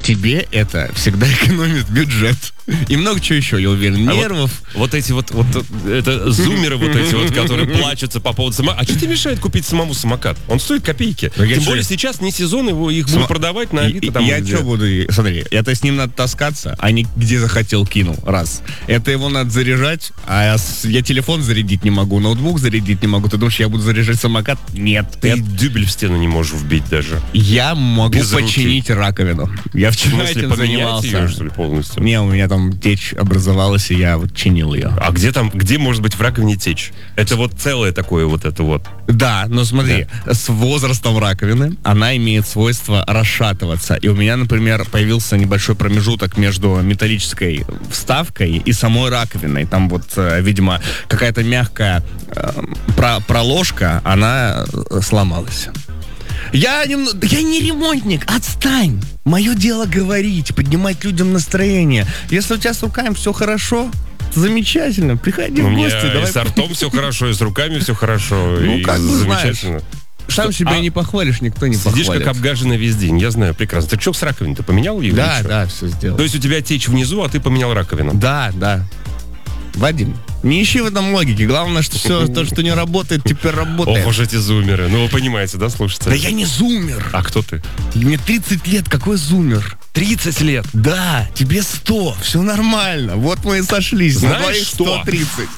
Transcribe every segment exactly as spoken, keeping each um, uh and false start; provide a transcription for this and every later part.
тебе это всегда экономит бюджет. И много чего еще, я уверен. Нервов. А вот, вот эти вот, вот это зумеры вот эти вот, которые плачутся по поводу самоката. А что тебе мешает купить самому самокат? Он стоит копейки. Но Тем я более чё... сейчас не сезон, его их будут Сам... продавать на Авито. Там я где. что буду... Смотри, это с ним надо таскаться, а не где захотел кинул. Раз. Это его надо заряжать, а я телефон зарядить не могу, ноутбук зарядить не могу. Ты думаешь, я буду заряжать самокат? Нет. Ты это... дюбель в стену не можешь вбить даже. Я могу Без починить руки. раковину. Я вчера этим занимался. Ее, что ли, полностью? Не, у меня там течь образовалась, и я вот чинил ее. А где там, где может быть в раковине течь? Это вот целое такое вот это вот. Да, но смотри, да. С возрастом раковины она имеет свойство расшатываться. И у меня, например, появился небольшой промежуток между металлической вставкой и самой раковиной. Там вот, видимо, какая-то мягкая э, про- проложка, она сломалась. Я не, я не ремонтник, отстань. Мое дело говорить, поднимать людям настроение. Если у тебя с руками все хорошо, замечательно, приходи у в гости. Меня давай. И с ртом все хорошо, и с руками все хорошо. Ну, как бы замечательно. Сам себя а... не похвалишь, никто не Сидишь похвалит. Сидишь как обгаженный весь день, я знаю прекрасно. Ты что с раковиной? Ты поменял ее? Да, да, все сделал. То есть у тебя течь внизу, а ты поменял раковину? Да, да. Вадим, не ищи в этом логики. Главное, что все то, что не работает, теперь работает. Ох уж эти зумеры. Ну, вы понимаете, да, слушайте? Да я не зумер. А кто ты? Мне тридцать лет, какой зумер? тридцать лет? Да, тебе сто, все нормально. Вот мы и сошлись. Знаешь что? сто тридцать.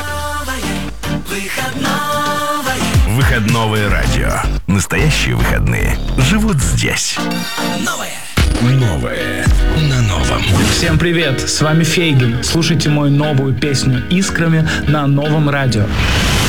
Выходновое радио. Настоящие выходные живут здесь. Новое. Новое на новом. Всем привет, с вами Фейгин. Слушайте мою новую песню «Искрами» на новом радио.